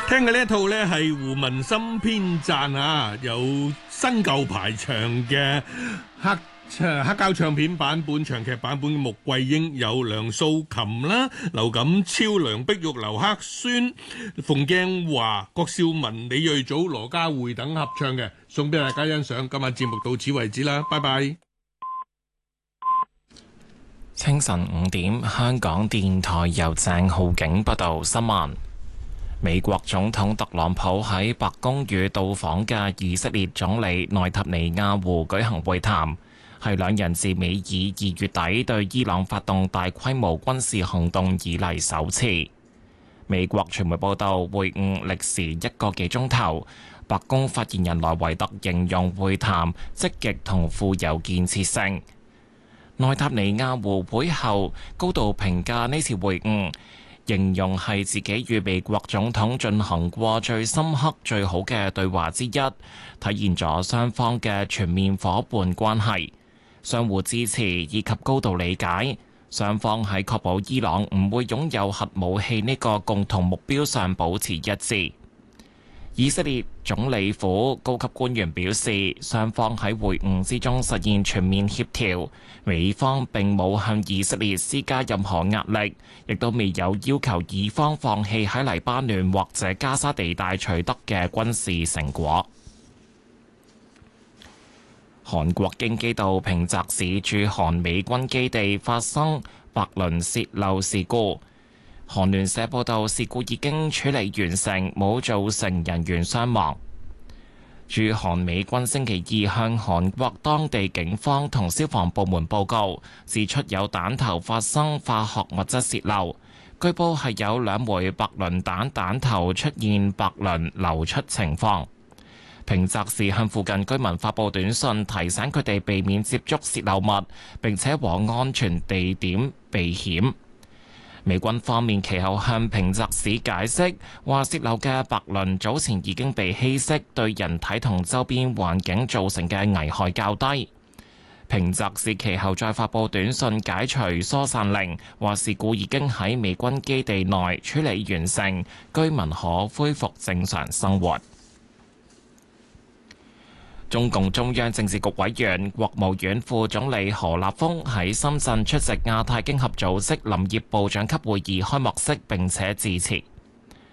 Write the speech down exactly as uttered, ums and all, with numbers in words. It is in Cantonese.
聽嘅呢一套呢係胡文森編撰啊，有新舊排場嘅黑黑膠唱片版本、長劇版本嘅穆桂英，有梁素琴啦、劉錦超、梁碧玉、劉克宣、馮鏡華、郭少文、李瑞祖、羅家匯等合唱嘅，送俾大家欣賞。今晚節目到此為止啦，拜拜。 清晨五點，香港電台由鄭浩景報道新聞。美國總統特朗普喺白宮與到訪嘅以色列總理內塔尼亞胡舉行會談，係兩人自美以二月底對伊朗發動大規模軍事行動以嚟首次。美國傳媒報道，會晤歷時一個幾鐘頭。白宮發言人萊維特形容會談積極同富有建設性。內塔尼亞胡會後高度評價呢次會晤，形容係自己與美國總統進行過最深刻、最好嘅對話之一，體現咗雙方嘅全面夥伴關係、相互支持以及高度理解。雙方喺確保伊朗唔會擁有核武器呢個共同目標上保持一致。以色列總理府高級官員表示，雙方喺會晤之中實現全面協調，美方並冇向以色列施加任何壓力，亦都未有要求以方放棄喺黎巴嫩或者加沙地帶取得嘅軍事成果。韓國京畿道平澤市駐韓美軍基地發生白磷洩漏事故。韓聯社報道，事故已經處理完成，冇造成人員傷亡。駐韓美軍星期二向韓國當地警方同消防部門報告，指出有彈頭發生化學物質洩漏，據報係有兩枚白磷彈彈頭出現白磷流出情況。平澤市向附近居民發布短信，提醒佢哋避免接觸洩漏物，並且往安全地點避險。美軍方面其後向平澤市解釋，話洩漏嘅白磷早前已經被稀釋，對人體同周邊環境造成嘅危害較低。平澤市其後再發布短信解除疏散令，話事故已經喺美軍基地內處理完成，居民可恢復正常生活。中共中央政治局委員、國務院副總理何立峰喺深圳出席亞太經合組織林業部長級會議開幕式並且致辭。